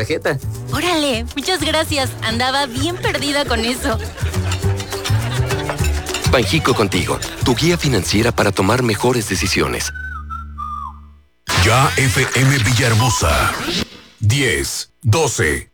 tarjeta. ¡Órale! Muchas gracias. Andaba bien perdida con eso. Banjico Contigo, tu guía financiera para tomar mejores decisiones. Ya FM Villahermosa. 10, 12.